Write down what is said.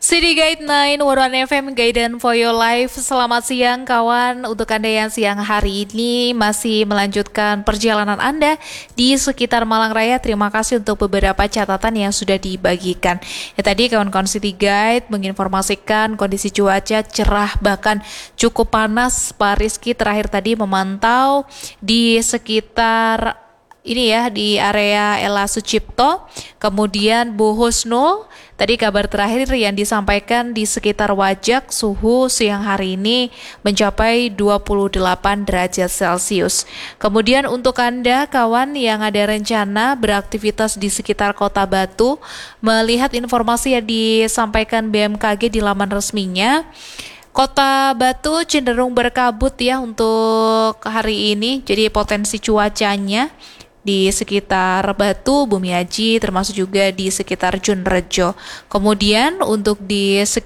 City Guide 9 FM Guidance for Your Life. Selamat siang kawan. Untuk Anda yang siang hari ini masih melanjutkan perjalanan Anda di sekitar Malang Raya, terima kasih untuk beberapa catatan yang sudah dibagikan. Tadi kawan-kawan City Guide menginformasikan kondisi cuaca cerah bahkan cukup panas. Pak Rizky terakhir tadi memantau di sekitar ini ya, di area Ella Sucipto, kemudian Bu Husnul. Tadi kabar terakhir yang disampaikan di sekitar Wajak, suhu siang hari ini mencapai 28 derajat Celcius. Kemudian untuk Anda kawan yang ada rencana beraktivitas di sekitar Kota Batu, melihat informasi yang disampaikan BMKG di laman resminya, Kota Batu cenderung berkabut ya untuk hari ini, jadi potensi cuacanya di sekitar Batu, Bumiaji, termasuk juga di sekitar Junrejo. Kemudian untuk di